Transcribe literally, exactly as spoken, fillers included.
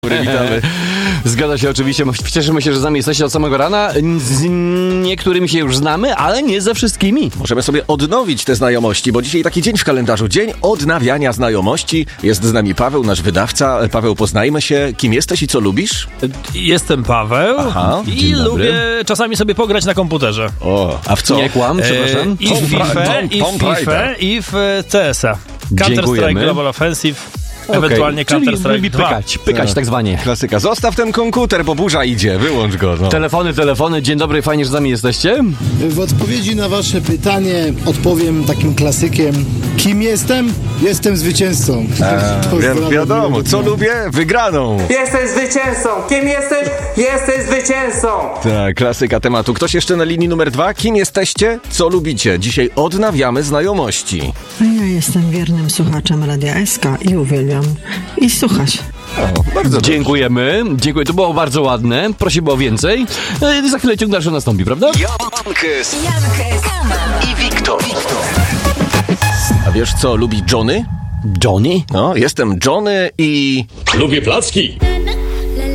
Witamy. Zgadza się oczywiście, cieszymy się, że z nami jesteście od samego rana. Z niektórymi się już znamy, ale nie ze wszystkimi. Możemy sobie odnowić te znajomości, bo dzisiaj taki dzień w kalendarzu, dzień odnawiania znajomości. Jest z nami Paweł, nasz wydawca. Paweł, poznajmy się. Kim jesteś i co lubisz? Jestem Paweł. Aha, i dzień dobry. lubię czasami sobie pograć na komputerze. O, a w co? Nie kłam, przepraszam. E, I w Tomb FIFA, Raider. i w Tomb FIFA, Raider. i w C S a. Dziękujemy. Counter-Strike Global Offensive, ewentualnie Czyli Counter-Strike lubi dwa. pykać, pykać Tak. tak zwanie. Klasyka. Zostaw ten komputer, bo burza idzie. Wyłącz go. No. Telefony, telefony, dzień dobry, fajnie, że z nami jesteście. W odpowiedzi na wasze pytanie odpowiem takim klasykiem. Kim jestem? Jestem zwycięzcą. Wi- Pozdrawiam, wiadomo, miłego co dnia. lubię? Wygraną. Jesteś zwycięzcą! Kim jesteś? Jesteś zwycięzcą! Tak, klasyka tematu. Ktoś jeszcze na linii numer dwa? Kim jesteście? Co lubicie? Dzisiaj odnawiamy znajomości. A ja jestem wiernym słuchaczem Radia S K i uwielbiam i słuchać. O, bardzo dobrze. Dziękujemy, dziękuję, to było bardzo ładne, prosimy o więcej. E, Za chwilę ciąg dalszy nastąpi, prawda? Jankes i Wiktor. A wiesz, co lubi Johnny? Johnny? No, jestem Johnny i... Lubię placki.